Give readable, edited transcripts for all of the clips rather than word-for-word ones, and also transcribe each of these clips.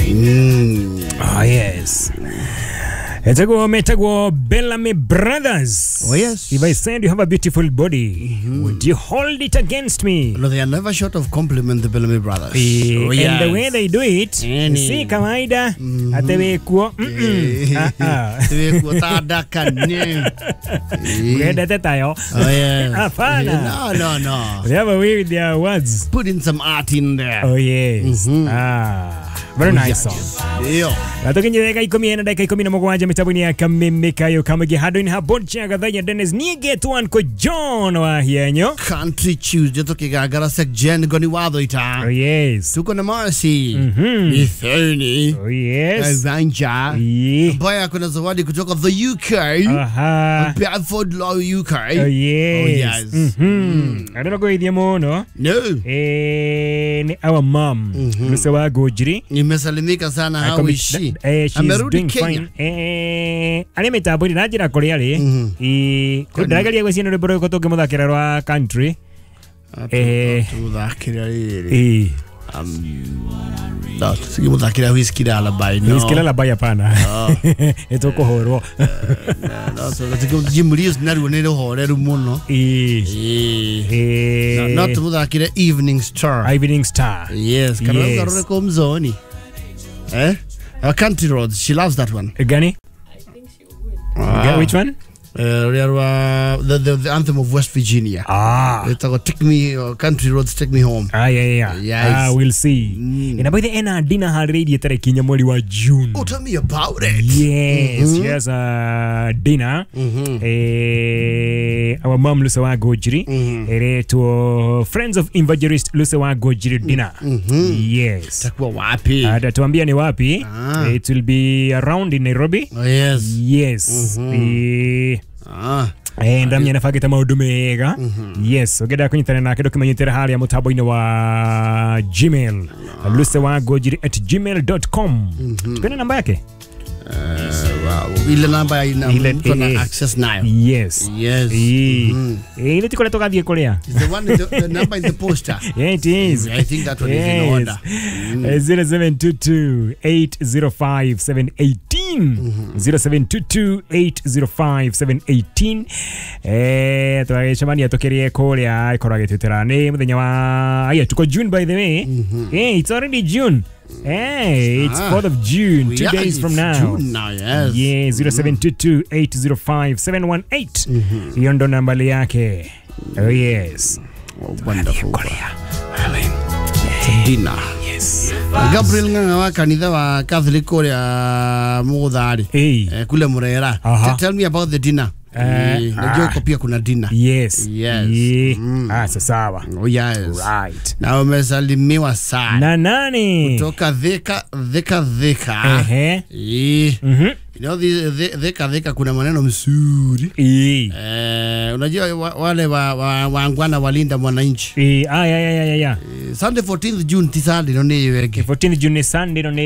Oh yes. Metagwo Bellamy Brothers. Oh yes. If I said you have a beautiful body, would you hold it against me? No, they are never short of compliment the Bellamy Brothers. Oh, yes. And the way they do it, si kawaida, atewekuo. Atewekuo tadaka ne. Weda tetayo. Oh yes. Afana. No. They have a way with their words. Put in some art in there. Oh yes. Very nice song. Yeah. Natokenye dakika 10 na dakika 17 mitabuni ya kamimika yo kamagi hado ni haboncha gadanya Dennis Niege tuan ko John wa hienyo. Country choose jeto kigagara sek jen goni wado ita. Oh yes. Tuko na Marcy. Ithoni. Oh yes. Vanja. Baya kuna zawadi kutoka the UK. Bedford Law UK. Oh yes. I don't know go idemo no. No. Ni our mom. Lusawa Gojiri. Nimesalimika sana, how is she? She's doing fine. Alimeta bodi najira koreale. Kudragalia kwa sino reboro kotoke mudakira rwa country. Mudakira ile. No, sigi mudakira whiskira labai no. Whiskira labai hapana. Etoko horo. No, so natiko jimlius naru nero horeru muno. Not mudakira Evening Star. Evening Star. Yes, kana rore komzoni. Country Roads, she loves that one. Gani? I think she would. Which one? The anthem of West Virginia. It's like take me, Country Roads, take me home. Yeah. Yes. We'll see. And by the end, Dina had radio tarekinya mwezi wa June. Oh, tell me about it. Yes, she has dinner. Our mom Lusawa Gojiri. To Friends of Evangelist Lusawa Gojiri dinner. Yes. Takwa wapi? Tatuambia ni wapi. It will be around in Nairobi. Oh, yes. Yes. Ndamya nafagita maudu mega. Yes, ogeda kunyitana na kedo kimanyitera hali ya mutaboine wa Gmail. lusewagojiri@gmail.com. Tupena namba yake? Ile namba ina kuna access nayo. Yes. Ile tiko letoka die kolea. It's the one the number in the poster. Yeah, it is. I think that one is in order. 0722-805-718. 0722-805-718. Twagecemania atokerie kolea ikorage tuterane muthenya wa tuko June by the way. It's already June. It's 4th of June, 2 days from now. June now, yes. Yeah, 0722-805-718. Hiyo ndo nambari yake. Oh yes. Wonderful. Dinner. Yes. Gabriel nganga wa kanitha wa Catholic Korea Muguthari. Kule Murera. Tell me about the dinner. Najua pia kuna dinner. Yes. Sawa. Oh yes. Right. Na umesalimiwa sana. Na nani? Kutoka Thika. You know Thika kuna maneno mzuri. Unajua wale waangwana walinda mwananchi. Yeah. Sunday 14th June tisandi no ni wege. 14th June Sunday no ni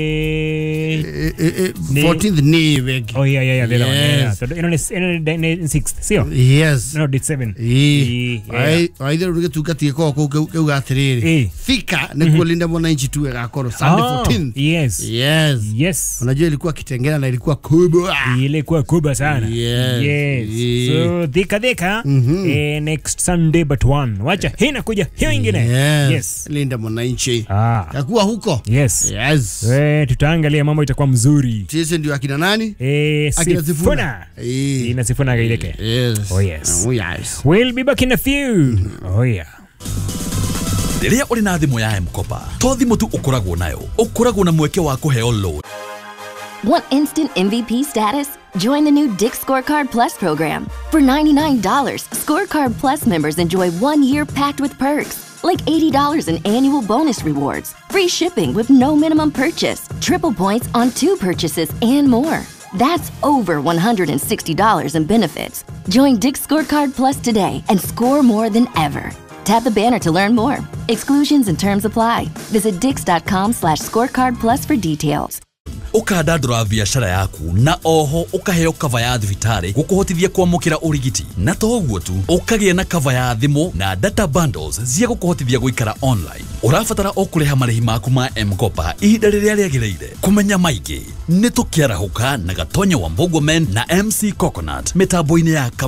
14th ni wege. Oh yeah. The one. Yeah. So you know 6th. Sio? Yes. No, date 7. Either uge tukatie ko ugatiriri. Thika ni kulinda mwananchi tu gakoro Sunday 14th. Yes. Unajua ilikuwa Kitengela na ilikuwa kubwa. Ilikuwa kubwa sana. Yes. So Thika next Sunday but one. Wacha hina kuja hiyo ingine. Yes. Linda mwananchi. Yakuwa huko. Yes. Tutaangalia mambo itakuwa mzuri. Sisi ndio akina nani? Akina Sifuna. Ina Sifuna gaileke. Yes. Oh yes. We'll be back in a few. Oh yeah. Rĩrĩa ũrĩ na thimũ ya M-Kopa, to thimũ tu ũkoragwo nayo, ũkoragwo na mweke wa kũheo loan. Want instant MVP status? Join the new Dick Scorecard Plus program. For $99, Scorecard Plus members enjoy 1 year packed with perks, like $80 in annual bonus rewards, free shipping with no minimum purchase, triple points on 2 purchases, and more. That's over $160 in benefits. Join Dick Scorecard Plus today and score more than ever. Tap the banner to learn more. Exclusions and terms apply. Visit dix.com/scorecard plus for details. ukandandura biashara yaku na oho ukaheo cover ya thibitari gukuhotithia kwamukira urigiti na toguo tu ukagia na cover ya thimu na data bundles cia gukuhotithia guikara online. Urabatara okureha marehi maku ma M-Kopa ihinda riria riagiriire. Kumenya maingi ni tukiarahuka na Gatonyo wa Mbogomen na MC Coconut mitambo-ini ya